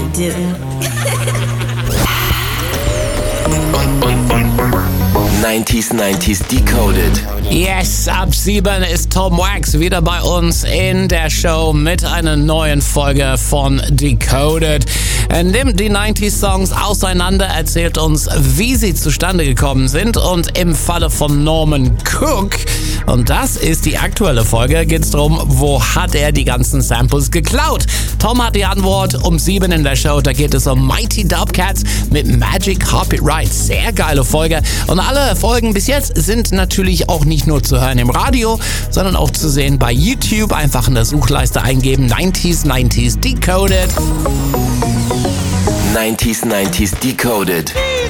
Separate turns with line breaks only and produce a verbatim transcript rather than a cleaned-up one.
do.
nineties nineties Decoded.
Yes, ab sieben ist Tom Wax wieder bei uns in der Show mit einer neuen Folge von Decoded. Er nimmt die neunziger Songs auseinander, erzählt uns, wie sie zustande gekommen sind, und im Falle von Norman Cook, und das ist die aktuelle Folge, geht es darum, wo hat er die ganzen Samples geklaut? Tom hat die Antwort um sieben in der Show. Da geht es um Mighty Dubcats mit Magic Copyright. Sehr geile Folge. Und alle Folgen bis jetzt sind natürlich auch nicht nur zu hören im Radio, sondern auch zu sehen bei YouTube. Einfach in der Suchleiste eingeben nineties nineties Decoded.
nineties nineties Decoded.